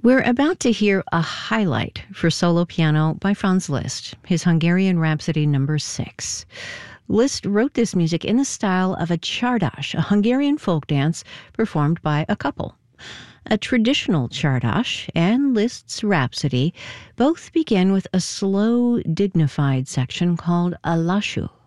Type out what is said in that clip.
We're about to hear a highlight for solo piano by Franz Liszt, his Hungarian Rhapsody No. 6. Liszt wrote this music in the style of a csárdas, a Hungarian folk dance performed by a couple. A traditional csárdas and Liszt's Rhapsody both begin with a slow, dignified section called a lassú.